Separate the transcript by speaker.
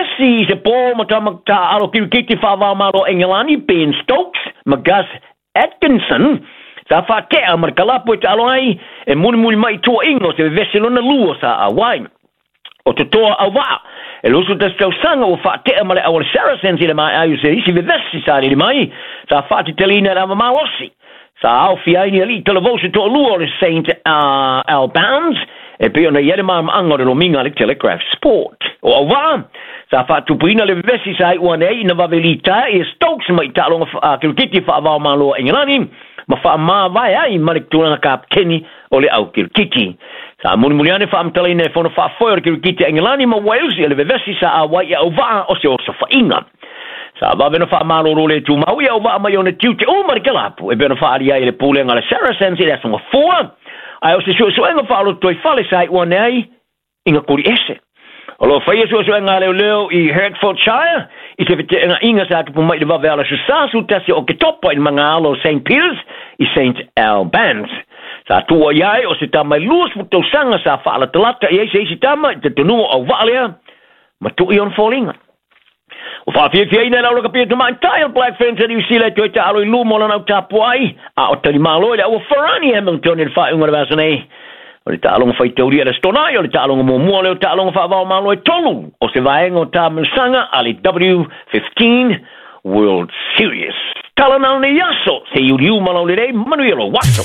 Speaker 1: Si se po mata alo kiti fa va malo Engelani Ben Stokes Magas Atkinson sa fa ke amarkala po alo ai e muni mai to ingo se veselona luo sa awai o te toa awa e lusu te stau sanga o fa te amale awal Saracens ile mai ayu se isi vesi sa ile mai sa fa te telina na mamaosi sa au fiaini ali televosi to luo le Saint Albans e pe ona yele mam angore lo minga le Telegraph Sport o awa sa fa tu puina le vesi sai one na vavelita e Stokes mai talonga kiti fa va malo Engelani ma fa ma vai ai malik tuna kapteni o le au kiti sa muliane fa amtalina fona fa foir kiti Engelani ma Wales le vesi sa awai ya ova o se fa inga sa va beno fa malo le tu ma wi ova ma yone tuti o marikalapu e beno fa aria le pule ngala Saracens ile so four ai o se so enga fa lo toi fale sai one ai inga kuri ese Alo fai so nga leo I Hertfordshire I se vete nga inga sa ke pumai de vavela so sa su tasi o ke topa in mga alo St. Piers I St. Albans. Sa tua iai o se tama luas futo sanga sa faala talata I se tama te tunu o valia ma tu ion fallinga. O fa fie ina la kapia to my entire black fence New Zealand to ta alo lu mola na tapuai a o tali malo o Ferrani Hamilton in fa unga vasane. O le ta'alonga fai teoria le stonai, o le ta'alonga mua le o ta'alonga whaavao malo e tolu, o se vaenga o tā musanga a le W15 World Series. Talanau ne yaso, se iuriu malo le rei, manuelo waso.